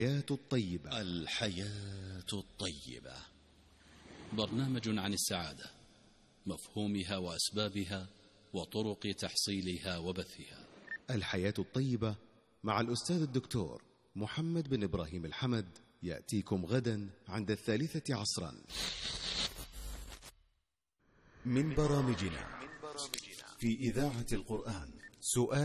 الحياة الطيبة. الحياة الطيبة برنامج عن السعادة، مفهومها وأسبابها وطرق تحصيلها وبثها. الحياة الطيبة مع الأستاذ الدكتور محمد بن إبراهيم الحمد يأتيكم غدا عند 3 عصرا. من برامجنا في إذاعة القرآن سؤال